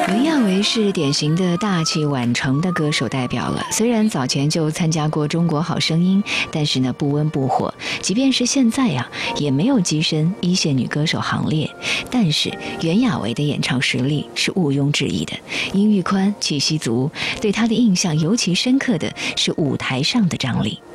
袁娅维是典型的大器晚成的歌手代表了。虽然早前就参加过《中国好声音》，但是呢不温不火。即便是现在呀，也没有跻身一线女歌手行列。但是袁娅维的演唱实力是毋庸置疑的，音域宽，气息足。对她的印象尤其深刻的是舞台上的张力。